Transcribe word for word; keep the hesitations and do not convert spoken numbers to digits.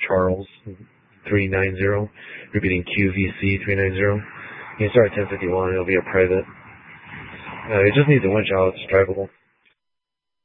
Charles three ninety, repeating Q V C three ninety. You can start at ten fifty-one, it'll be a private. Uh, it just needs a winch out, it's drivable.